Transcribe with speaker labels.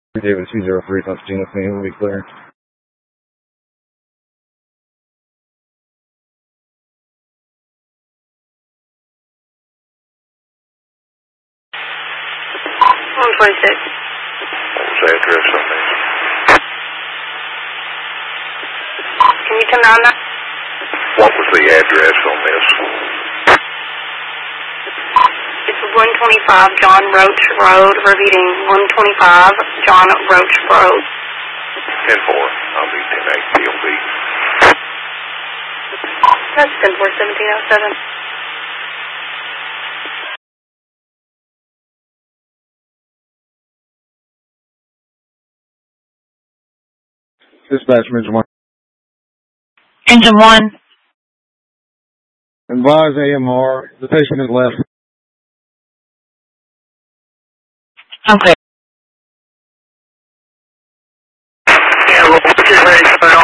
Speaker 1: David 203, that's Gina Smith, will be clear.
Speaker 2: What was the address on this? Can you come down there? What was the address on this? It's 125 John Roach Road, repeating 125 John Roach Road. 10-4, I'll be 10-8 PLB. That's 10-4, 1707.
Speaker 1: Dispatch, Engine 1.
Speaker 3: Engine 1.
Speaker 1: Advise AMR, the patient has left.
Speaker 3: Okay.
Speaker 2: Yeah, we'll get ready for